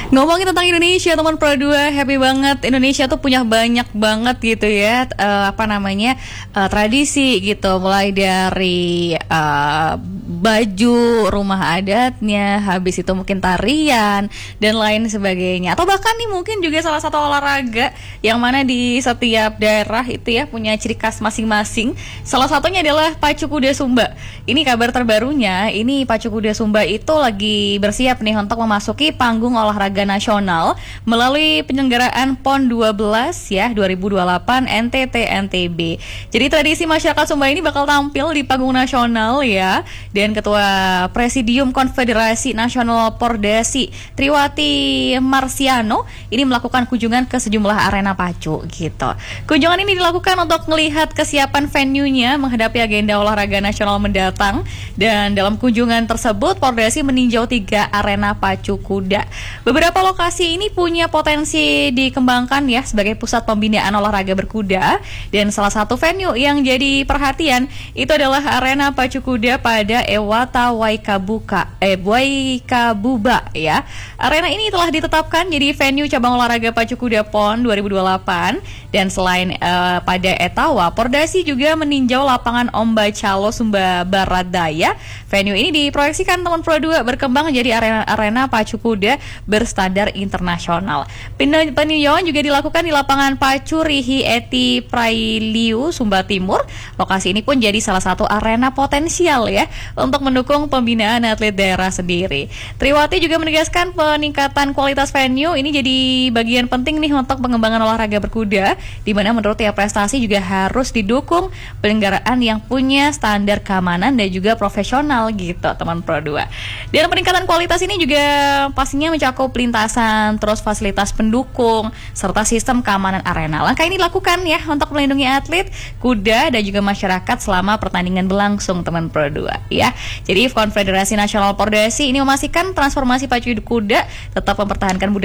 Ngomongin tentang Indonesia, teman Pro 2, happy banget. Indonesia tuh punya banyak banget gitu ya, tradisi gitu. Mulai dari baju, rumah adatnya, habis itu mungkin tarian dan lain sebagainya. Atau bahkan nih mungkin juga salah satu olahraga yang mana di setiap daerah itu ya punya ciri khas masing-masing. Salah satunya adalah pacu kuda Sumba. Ini kabar terbarunya, ini pacu kuda Sumba itu lagi bersiap nih untuk memasuki panggung olahraga nasional melalui penyelenggaraan PON 12 ya 2028 NTT NTB. Jadi tradisi masyarakat Sumba ini bakal tampil di panggung nasional ya. Dan Ketua Presidium Konfederasi Nasional Pordasi Triwati Marsiano ini melakukan kunjungan ke sejumlah arena pacu gitu. Kunjungan ini dilakukan untuk melihat kesiapan venue-nya menghadapi agenda olahraga nasional mendatang. Dan dalam kunjungan tersebut Pordasi meninjau 3 arena pacu kuda. Beberapa lokasi ini punya potensi dikembangkan ya sebagai pusat pembinaan olahraga berkuda, dan salah satu venue yang jadi perhatian itu adalah arena pacu kuda pada Ewata Waikabuba ya. Arena ini telah ditetapkan jadi venue cabang olahraga pacu kuda PON 2028, dan selain pada Etawa, Pordasi juga meninjau lapangan Omba Calo Sumba Barat Daya. Venue ini diproyeksikan teman Pro 2 berkembang menjadi arena pacu kuda berstandar internasional. Peninjauan juga dilakukan di lapangan pacu Rihi Eti Prailiu Sumba Timur. Lokasi ini pun jadi salah satu arena potensial ya untuk mendukung pembinaan atlet daerah sendiri. Triwati juga menegaskan peningkatan kualitas venue ini jadi bagian penting nih untuk pengembangan olahraga berkuda, di mana menurut ya prestasi juga harus didukung penyelenggaraan yang punya standar keamanan dan juga profesional gitu teman Pro 2. Dan peningkatan kualitas ini juga pastinya mencakup lintasan, terus fasilitas pendukung, serta sistem keamanan arena. Langkah ini dilakukan ya untuk melindungi atlet, kuda, dan juga masyarakat selama pertandingan berlangsung teman Pro 2 ya. Jadi Konfederasi Nasional Pordasi ini memastikan transformasi pacu kuda tetap mempertahankan budaya